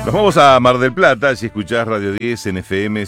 Nos vamos a Mar del Plata, si escuchás Radio 10 en FM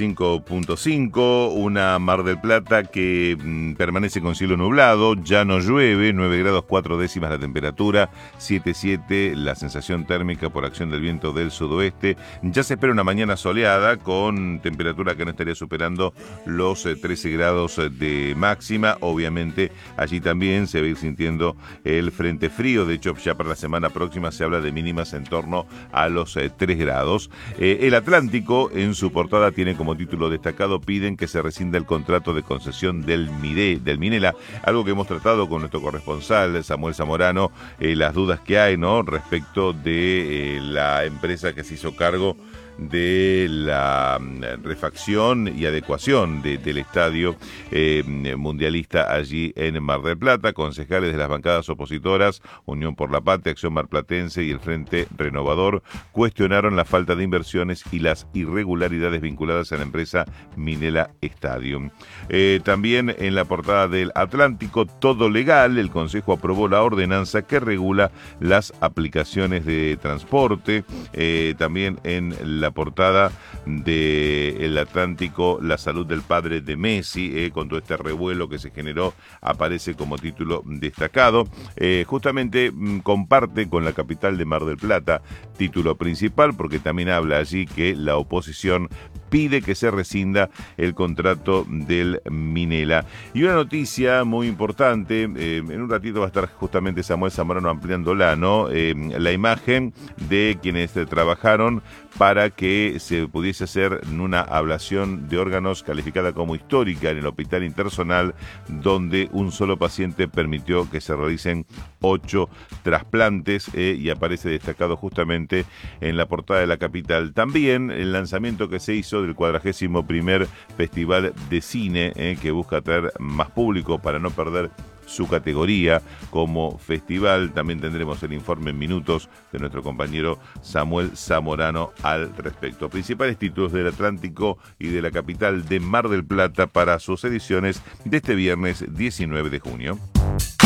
105.5, una Mar del Plata que permanece con cielo nublado, ya no llueve, 9 grados 4 décimas la temperatura, 7,7 la sensación térmica por acción del viento del sudoeste. Ya se espera una mañana soleada con temperatura que no estaría superando los 13 grados de máxima. Obviamente allí también se va a ir sintiendo el frente frío, de hecho ya para la semana próxima se habla de mínimas en torno a los 3 grados. El Atlántico en su portada tiene como título destacado: piden que se rescinda el contrato de concesión del Minela, algo que hemos tratado con nuestro corresponsal Samuel Zamorano, las dudas que hay, ¿no?, respecto de la empresa que se hizo cargo de la refacción y adecuación del estadio mundialista allí en Mar del Plata. Concejales de las bancadas opositoras, Unión por la Patria, Acción Marplatense y el Frente Renovador, cuestionaron la falta de inversiones y las irregularidades vinculadas a la empresa Minela Stadium. También en la portada del Atlántico, todo legal, el Consejo aprobó la ordenanza que regula las aplicaciones de transporte. También en la portada del Atlántico, la salud del padre de Messi, con todo este revuelo que se generó, aparece como título destacado. Justamente comparte con La Capital de Mar del Plata título principal, porque también habla allí que la oposición pide que se rescinda el contrato del Minela. Y una noticia muy importante, en un ratito va a estar justamente Samuel Zamorano ampliándola, ¿no? La imagen de quienes trabajaron para que se pudiese hacer una ablación de órganos calificada como histórica en el Hospital Intersonal, donde un solo paciente permitió que se realicen 8 trasplantes, y aparece destacado justamente en la portada de La Capital. También el lanzamiento que se hizo del 41º Festival de Cine, que busca atraer más público para no perder su categoría como festival. También tendremos el informe en minutos de nuestro compañero Samuel Zamorano al respecto. Principales títulos del Atlántico y de La Capital de Mar del Plata para sus ediciones de este viernes 19 de junio.